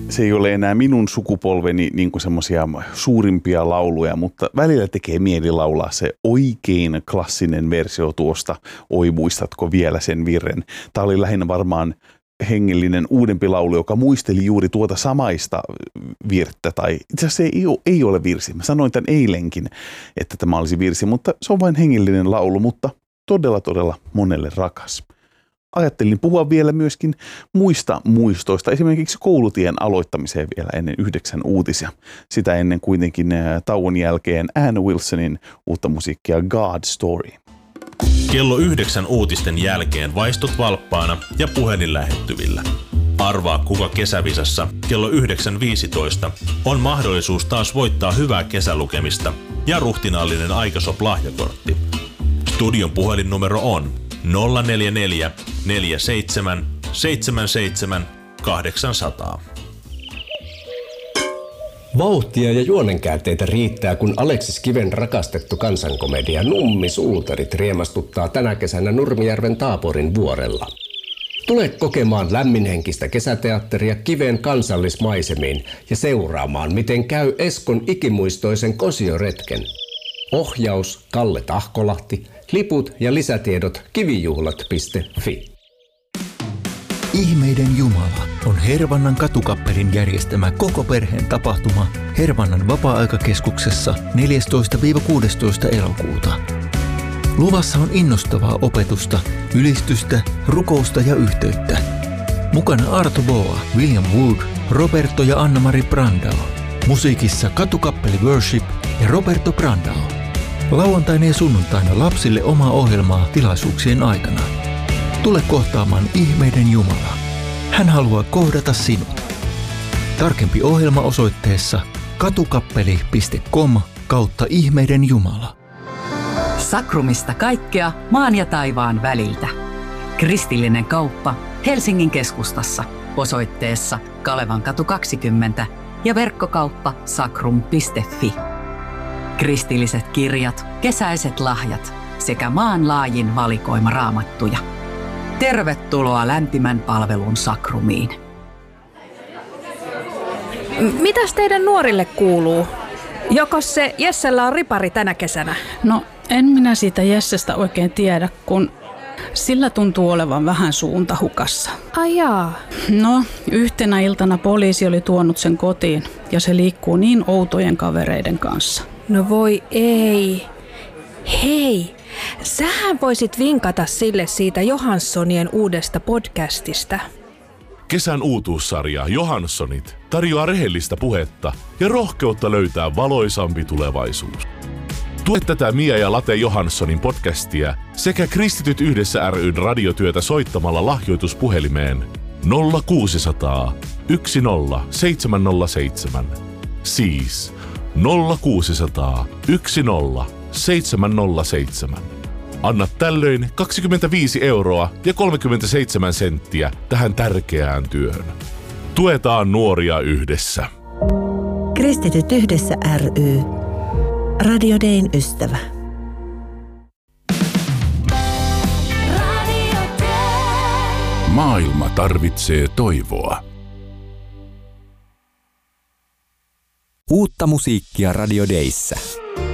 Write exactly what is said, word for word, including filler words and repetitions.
se ei ole enää minun sukupolveni niin kuin semmoisia suurimpia lauluja, mutta välillä tekee mieli laulaa se oikein klassinen versio tuosta Oi muistatko vielä sen virren. Tämä oli lähinnä varmaan hengellinen uudempi laulu, joka muisteli juuri tuota samaista virttä, tai itse asiassa se ei, ei ole virsi. Mä sanoin tämän eilenkin, että tämä olisi virsi, mutta se on vain hengellinen laulu, mutta todella, todella monelle rakas. Ajattelin puhua vielä myöskin muista muistoista, esimerkiksi koulutien aloittamiseen vielä ennen yhdeksän uutisia. Sitä ennen kuitenkin tauon jälkeen Ann Wilsonin uutta musiikkia God Story. Kello yhdeksän uutisten jälkeen vaistut valppaana ja puhelin lähettyvillä. Arvaa kuka kesävisassa kello yhdeksän viisitoista on mahdollisuus taas voittaa hyvää kesälukemista ja ruhtinaallinen Aikasop-lahjakortti. Studion puhelinnumero on nolla neljä neljä neljä seitsemän seitsemän seitsemän kahdeksan nolla nolla. Vauhtia ja juonenkäänteitä riittää, kun Aleksis Kiven rakastettu kansankomedia Nummi-suutarit riemastuttaa tänä kesänä Nurmijärven Taaporin vuorella. Tule kokemaan lämminhenkistä kesäteatteria Kiven kansallismaisemiin ja seuraamaan, miten käy Eskon ikimuistoisen kosioretken. Ohjaus Kalle Tahkolahti, liput ja lisätiedot kivijuhlat piste fi. Ihmeiden Jumala on Hervannan katukappelin järjestämä koko perheen tapahtuma Hervannan vapaa-aikakeskuksessa neljästoista kuudestoista elokuuta. Luvassa on innostavaa opetusta, ylistystä, rukousta ja yhteyttä. Mukana Arto Boa, William Wood, Roberto ja Anna-Mari Brandao. Musiikissa katukappeli Worship ja Roberto Brandao. Lauantaina ja sunnuntaina lapsille omaa ohjelmaa tilaisuuksien aikana. Tule kohtaamaan Ihmeiden Jumala. Hän haluaa kohdata sinut. Tarkempi ohjelma osoitteessa katukappeli piste com kautta Ihmeiden Jumala. Sakrumista kaikkea maan ja taivaan väliltä. Kristillinen kauppa Helsingin keskustassa osoitteessa Kalevankatu kaksikymmentä ja verkkokauppa sakrum piste fi. Kristilliset kirjat, kesäiset lahjat sekä maanlaajin valikoima raamattuja. Tervetuloa lämpimän palvelun Sakrumiin. Mitäs teidän nuorille kuuluu? Jokos se Jessellä on ripari tänä kesänä? No, en minä siitä Jessestä oikein tiedä, kun sillä tuntuu olevan vähän suunta hukassa. Ai jaa. No, yhtenä iltana poliisi oli tuonut sen kotiin ja se liikkuu niin outojen kavereiden kanssa. No voi ei. Hei, sähän voisit vinkata sille siitä Johanssonien uudesta podcastista. Kesän uutuussarja Johanssonit tarjoaa rehellistä puhetta ja rohkeutta löytää valoisampi tulevaisuus. Tue tätä Mia ja Late Johanssonin podcastia sekä Kristityt yhdessä ry:n radiotyötä soittamalla lahjoituspuhelimeen nolla kuusisataa yksi nolla seitsemän nolla seitsemän. Siis nolla kuusisataa yksi nolla seitsemän nolla seitsemän. Anna tällöin kaksikymmentäviisi euroa ja kolmekymmentäseitsemän senttiä tähän tärkeään työhön. Tuetaan nuoria yhdessä. Kristityt yhdessä ry. Radio Dayn ystävä. Maailma tarvitsee toivoa. Uutta musiikkia Radio Dayssä.